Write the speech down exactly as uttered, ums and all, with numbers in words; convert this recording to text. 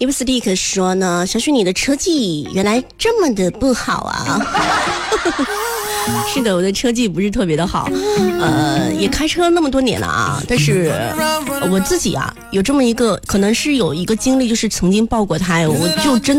伊布斯蒂克说呢，小许你的车技原来这么的不好啊。是的，我的车技不是特别的好，呃，也开车那么多年了啊，但是我自己啊有这么一个，可能是有一个经历，就是曾经爆过胎，我就真